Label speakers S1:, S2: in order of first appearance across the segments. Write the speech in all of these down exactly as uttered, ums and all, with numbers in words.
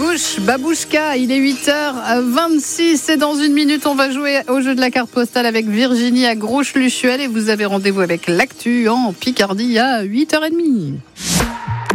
S1: Babouche, Babouchka, il est huit heures vingt-six et dans une minute on va jouer au jeu de la carte postale avec Virginie à Gros-Chluchuel et vous avez rendez-vous avec l'actu en Picardie à huit heures trente.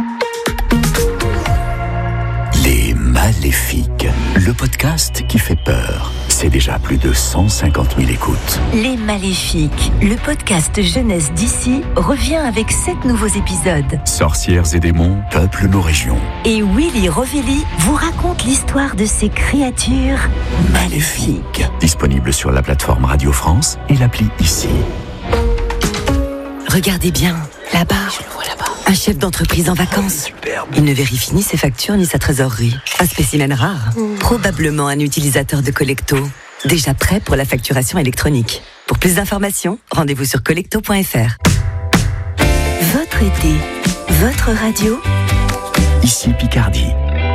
S2: Les Maléfiques, le podcast qui fait peur. C'est déjà plus de cent cinquante mille écoutes.
S3: Les Maléfiques, le podcast jeunesse d'ici, revient avec sept nouveaux épisodes.
S2: Sorcières et démons peuplent nos régions.
S3: Et Willy Rovelli vous raconte l'histoire de ces créatures maléfiques.
S2: Disponible sur la plateforme Radio France et l'appli Ici.
S3: Regardez bien, là-bas. Je le vois là-bas. Un chef d'entreprise en vacances.
S2: Superbe.
S3: Il ne vérifie ni ses factures ni sa trésorerie. Un spécimen rare. Mmh. Probablement un utilisateur de Collecto. Déjà prêt pour la facturation électronique. Pour plus d'informations, rendez-vous sur collecto point f r. Votre été, votre radio.
S2: Ici Picardie.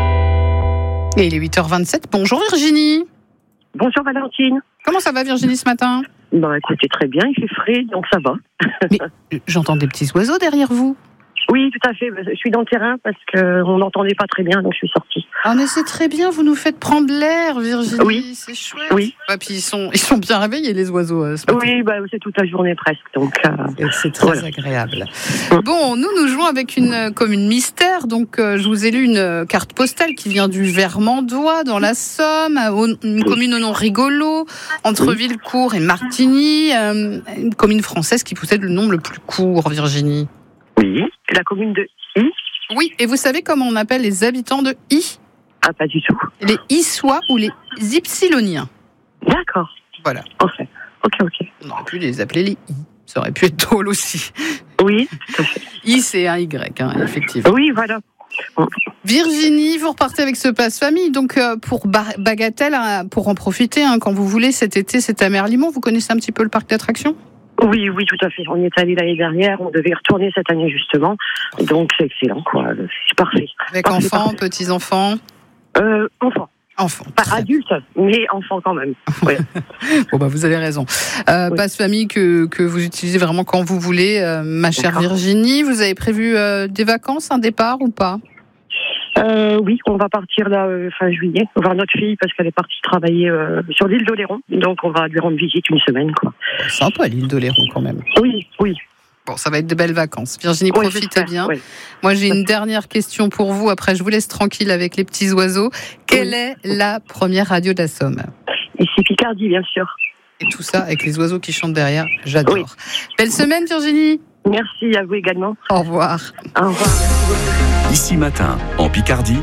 S1: Et il est huit heures vingt-sept. Bonjour Virginie.
S4: Bonjour Valentine.
S1: Comment ça va Virginie ce matin ?
S4: Bah écoutez, très bien, il fait frais, donc ça va.
S1: Mais j'entends des petits oiseaux derrière vous.
S4: Oui, tout à fait. Je suis dans le terrain parce qu'on n'entendait pas très bien, donc je suis sortie.
S1: Ah mais c'est très bien, vous nous faites prendre l'air, Virginie.
S4: Oui.
S1: C'est chouette.
S4: Oui.
S1: Et puis ils sont, ils sont bien réveillés les oiseaux euh, ce matin.
S4: Oui, bah, c'est toute la journée presque, donc... Euh,
S1: et c'est très voilà. agréable. Bon, nous, nous jouons avec une commune mystère, donc euh, je vous ai lu une euh, carte postale qui vient du Vermandois, dans la Somme, au, une commune au nom rigolo, entre oui. Villecourt et Martigny, euh, une commune française qui possède le nom le plus court, Virginie.
S4: Oui, la commune de I.
S1: Oui, et vous savez comment on appelle les habitants de I ?
S4: Ah, pas du tout.
S1: Les Issois ou les Ypsiloniens.
S4: D'accord.
S1: Voilà.
S4: Ok, ok, ok.
S1: On aurait pu les appeler les I. Ça aurait pu être drôle aussi.
S4: Oui, tout à fait.
S1: I, c'est un Y, hein, effectivement.
S4: Oui, voilà.
S1: Virginie, vous repartez avec ce passe-famille. Donc, euh, pour Bar- Bagatelle, hein, pour en profiter, hein, quand vous voulez, cet été, c'est à Merlimont. Vous connaissez un petit peu le parc d'attractions ?
S4: Oui, oui, tout à fait. On y est allé l'année dernière, on devait y retourner cette année justement. Donc c'est excellent, quoi. C'est parfait.
S1: Avec
S4: parfait,
S1: enfants,
S4: parfait.
S1: petits-enfants
S4: euh, Enfants.
S1: Enfants.
S4: Pas adultes, mais enfants quand même. Ouais.
S1: Bon, bah, vous avez raison. Euh, oui. Passe-famille que, que vous utilisez vraiment quand vous voulez. Euh, ma chère D'accord. Virginie, vous avez prévu euh, des vacances, un départ ou pas ?
S4: Euh, oui, on va partir là euh, fin juillet, voir notre fille parce qu'elle est partie travailler euh, sur l'île d'Oléron, donc on va lui rendre visite une semaine, quoi.
S1: Sympa l'île d'Oléron quand même.
S4: Oui, oui.
S1: Bon, ça va être de belles vacances. Virginie, oui, profitez bien. Oui. Moi, j'ai une dernière question pour vous. Après, je vous laisse tranquille avec les petits oiseaux. Quelle oui. est la première radio de la Somme ?
S4: Ici Picardie, bien sûr.
S1: Et tout ça avec les oiseaux qui chantent derrière. J'adore. Oui. Belle semaine, Virginie.
S4: Merci à vous également.
S1: Au revoir.
S4: Au revoir.
S2: Ici Matin, en Picardie,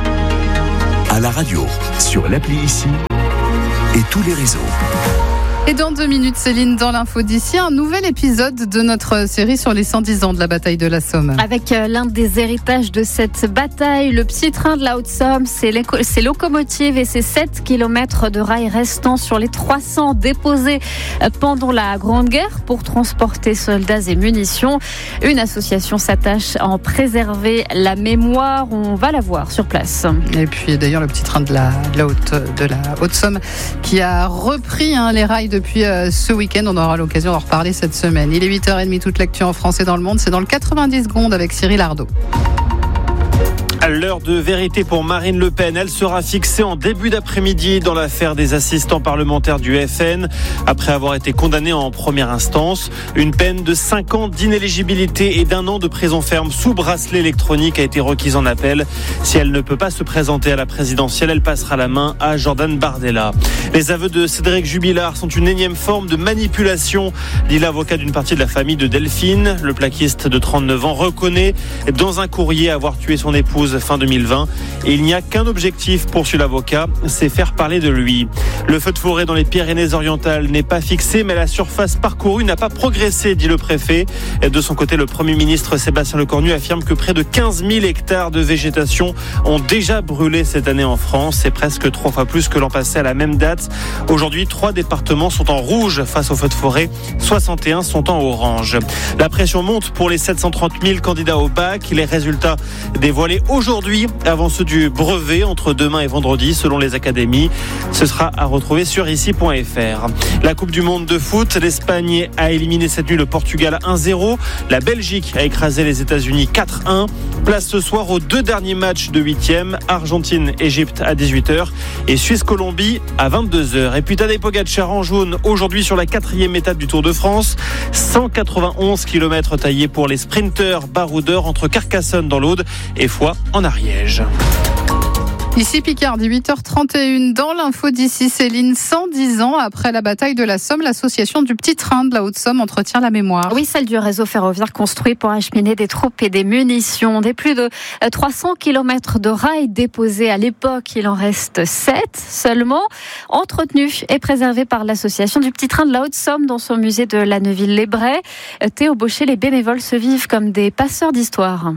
S2: à la radio, sur l'appli Ici et tous les réseaux.
S1: Et dans deux minutes, Céline, dans l'info d'ici, un nouvel épisode de notre série sur les cent dix ans de la bataille de la Somme.
S5: Avec l'un des héritages de cette bataille, le petit train de la Haute-Somme, ses, ses locomotives et ses sept kilomètres de rails restants sur les trois cents déposés pendant la Grande Guerre pour transporter soldats et munitions. Une association s'attache à en préserver la mémoire. On va la voir sur place.
S1: Et puis d'ailleurs, le petit train de la, de la, Haute, de la Haute-Somme qui a repris hein, les rails depuis euh, ce week-end. On aura l'occasion d'en reparler cette semaine. Il est huit heures trente, toute l'actu en France et dans le monde. C'est dans le quatre-vingt-dix secondes avec Cyril Ardo.
S6: À l'heure de vérité pour Marine Le Pen, elle sera fixée en début d'après-midi dans l'affaire des assistants parlementaires du F N, après avoir été condamnée en première instance. Une peine de cinq ans d'inéligibilité et d'un an de prison ferme sous bracelet électronique a été requise en appel. Si elle ne peut pas se présenter à la présidentielle, elle passera la main à Jordan Bardella. Les aveux de Cédric Jubilard sont une énième forme de manipulation, dit l'avocat d'une partie de la famille de Delphine. Le plaquiste de trente-neuf ans reconnaît dans un courrier avoir tué son épouse fin deux mille vingt. Et il n'y a qu'un objectif, poursuit l'avocat, c'est faire parler de lui. Le feu de forêt dans les Pyrénées-Orientales n'est pas fixé, mais la surface parcourue n'a pas progressé, dit le préfet. De son côté, le Premier ministre Sébastien Lecornu affirme que près de quinze mille hectares de végétation ont déjà brûlé cette année en France. C'est presque trois fois plus que l'an passé à la même date. Aujourd'hui, trois départements sont en rouge face aux feux de forêt, soixante et un sont en orange. La pression monte pour les sept cent trente mille candidats au bac. Les résultats dévoilés aujourd'hui aujourd'hui avant ceux du brevet entre demain et vendredi selon les académies. Ce sera à retrouver sur ici point f r. La Coupe du Monde de foot, l'Espagne a éliminé cette nuit le Portugal un zéro. La Belgique a écrasé les États-Unis quatre un. Place ce soir aux deux derniers matchs de huitième, Argentine-Égypte à dix-huit heures et Suisse-Colombie à vingt-deux heures. Et puis Tadej Pogačar en jaune aujourd'hui sur la quatrième étape du Tour de France. cent quatre-vingt-onze kilomètres taillés pour les sprinteurs baroudeurs entre Carcassonne dans l'Aude et Foix en Ariège.
S1: Ici Picardie, huit heures trente et une dans l'info d'ici Céline. cent dix ans après la bataille de la Somme, l'association du petit train de la Haute-Somme entretient la mémoire.
S5: Oui, celle du réseau ferroviaire construit pour acheminer des troupes et des munitions. Des plus de trois cents kilomètres de rails déposés à l'époque, il en reste sept seulement, entretenus et préservés par l'association du petit train de la Haute-Somme dans son musée de la Neuville-les-Brais. Théo Baucher, les bénévoles se vivent comme des passeurs d'histoire.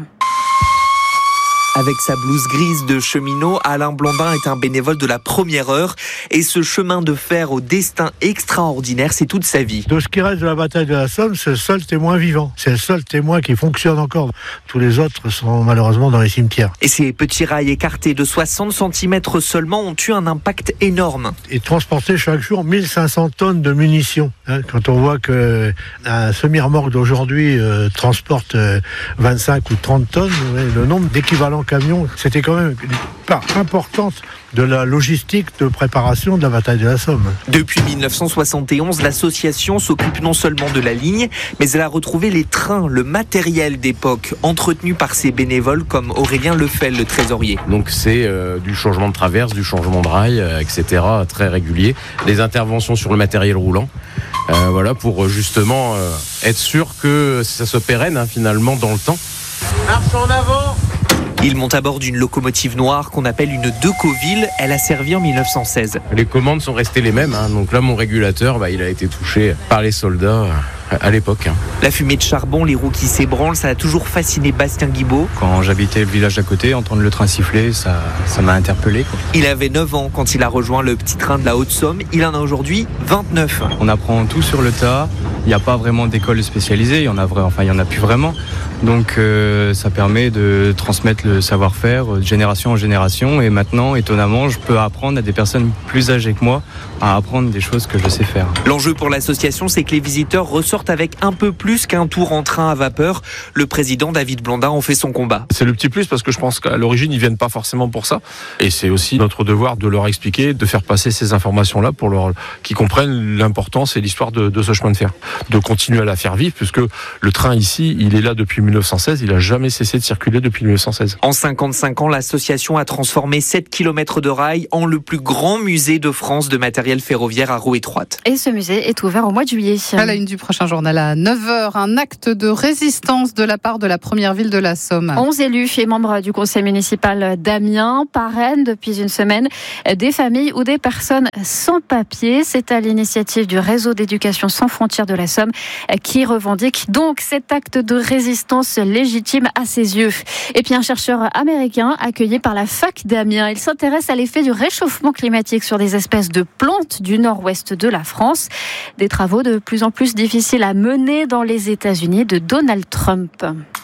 S7: Avec sa blouse grise de cheminot, Alain Blondin est un bénévole de la première heure. Et ce chemin de fer au destin extraordinaire, c'est toute sa vie.
S8: De ce qui reste de la bataille de la Somme, c'est le seul témoin vivant. C'est le seul témoin qui fonctionne encore. Tous les autres sont malheureusement dans les cimetières.
S7: Et ces petits rails écartés de soixante centimètres seulement ont eu un impact énorme.
S8: Ils transportaient chaque jour mille cinq cents tonnes de munitions. Quand on voit qu'un semi-remorque d'aujourd'hui euh, transporte euh, vingt-cinq ou trente tonnes, le nombre d'équivalents camions, c'était quand même une part importante de la logistique de préparation de la bataille de la Somme.
S7: Depuis dix-neuf cent soixante et onze, l'association s'occupe non seulement de la ligne, mais elle a retrouvé les trains, le matériel d'époque, entretenu par ses bénévoles comme Aurélien Lefel, le trésorier.
S9: Donc c'est euh, du changement de traverse, du changement de rail, euh, et cetera, très régulier. Des interventions sur le matériel roulant, euh, voilà, pour justement euh, être sûr que ça se pérenne hein, finalement dans le temps.
S6: Marche en avant.
S7: Il monte à bord d'une locomotive noire qu'on appelle une Decoville. Elle a servi en dix-neuf cent seize.
S9: Les commandes sont restées les mêmes. Hein. Donc là, mon régulateur, bah, il a été touché par les soldats à l'époque. Hein.
S7: La fumée de charbon, les roues qui s'ébranlent, ça a toujours fasciné Bastien Guibaud.
S10: Quand j'habitais le village d'à côté, entendre le train siffler, ça, ça m'a interpellé. Quoi.
S7: Il avait neuf ans quand il a rejoint le petit train de la Haute-Somme. Il en a aujourd'hui vingt-neuf.
S10: On apprend tout sur le tas. Il n'y a pas vraiment d'école spécialisée. Il y en a vrai, enfin, il y en a plus vraiment. Donc euh, ça permet de transmettre le savoir-faire de génération en génération. Et maintenant, étonnamment, je peux apprendre à des personnes plus âgées que moi à apprendre des choses que je sais faire.
S7: L'enjeu pour l'association, c'est que les visiteurs ressortent avec un peu plus qu'un tour en train à vapeur. Le président David Blondin en fait son combat.
S11: C'est le petit plus parce que je pense qu'à l'origine, ils viennent pas forcément pour ça. Et c'est aussi notre devoir de leur expliquer, de faire passer ces informations-là pour leur, qu'ils comprennent l'importance et l'histoire de, de ce chemin de fer. De continuer à la faire vivre puisque le train ici, il est là depuis dix-neuf cent seize, il a jamais cessé de circuler depuis dix-neuf cent seize.
S7: En cinquante-cinq ans, l'association a transformé sept kilomètres de rail en le plus grand musée de France de matériel ferroviaire à roue étroite.
S5: Et ce musée est ouvert au mois de juillet.
S1: À la une du prochain journal à neuf heures, un acte de résistance de la part de la première ville de la Somme.
S5: onze élus et membres du conseil municipal d'Amiens parrainent depuis une semaine des familles ou des personnes sans papier. C'est à l'initiative du réseau d'éducation sans frontières de la Somme qui revendique donc cet acte de résistance légitime à ses yeux. Et puis un chercheur américain accueilli par la fac d'Amiens, il s'intéresse à l'effet du réchauffement climatique sur des espèces de plantes du nord-ouest de la France. Des travaux de plus en plus difficiles à mener dans les États-Unis de Donald Trump.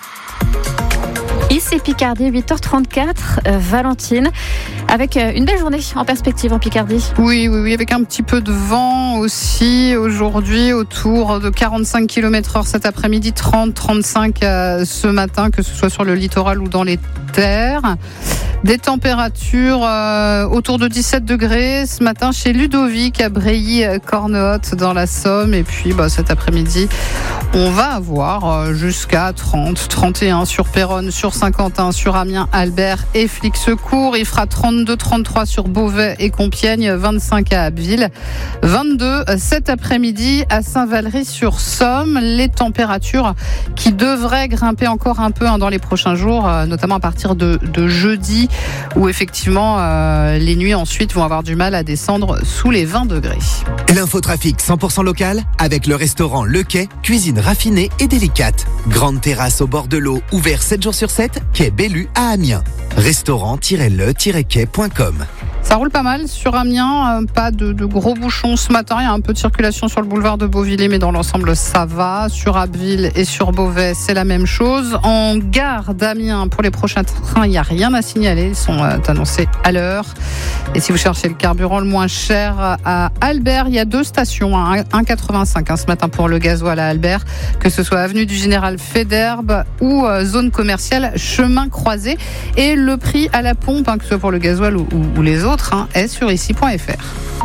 S5: Ici Picardie, huit heures trente-quatre, euh, Valentine, avec euh, une belle journée en perspective en Picardie.
S1: Oui, oui, oui, avec un petit peu de vent aussi aujourd'hui, autour de quarante-cinq kilomètres heure cet après-midi, trente, trente-cinq euh, ce matin, que ce soit sur le littoral ou dans les terres. Des températures euh, autour de dix-sept degrés ce matin chez Ludovic à Breilly-Cornehotte dans la Somme. Et puis bah, cet après-midi, on va avoir euh, jusqu'à trente, trente et un sur Péronne, sur Saint-Quentin, sur Amiens, Albert et Flix-Secours. Il fera trente-deux, trente-trois sur Beauvais et Compiègne, vingt-cinq à Abbeville, vingt-deux cet après-midi à Saint-Valery-sur-Somme. Les températures qui devraient grimper encore un peu hein, dans les prochains jours, euh, notamment à partir de, de jeudi, où effectivement euh, les nuits ensuite vont avoir du mal à descendre sous les vingt degrés.
S12: L'infotrafic cent pour cent local avec le restaurant Le Quai, cuisine raffinée et délicate. Grande terrasse au bord de l'eau, ouvert sept jours sur sept, quai Bellu à Amiens. restaurant tiret le tiret quai point com.
S1: Ça roule pas mal sur Amiens, euh, pas de, de gros bouchons ce matin. Il y a un peu de circulation sur le boulevard de Beauvillers, mais dans l'ensemble, ça va. Sur Abbeville et sur Beauvais, c'est la même chose. En gare d'Amiens, pour les prochains trains, il n'y a rien à signaler. Ils sont euh, annoncés à l'heure. Et si vous cherchez le carburant le moins cher à Albert, il y a deux stations, hein, un virgule quatre-vingt-cinq hein, ce matin pour le gasoil à Albert, que ce soit avenue du Général Féderbe ou euh, zone commerciale chemin croisé. Et le prix à la pompe, hein, que ce soit pour le gasoil ou, ou, ou les autres, hein, est sur ici point f r.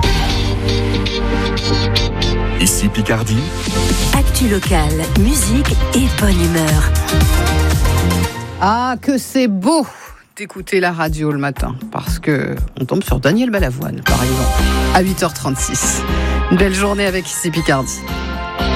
S2: Ici Picardie.
S3: Actu locale, musique et bonne humeur.
S1: Ah, que c'est beau d'écouter la radio le matin, parce que on tombe sur Daniel Balavoine, par exemple, à huit heures trente-six. Une belle journée avec Ici Picardie.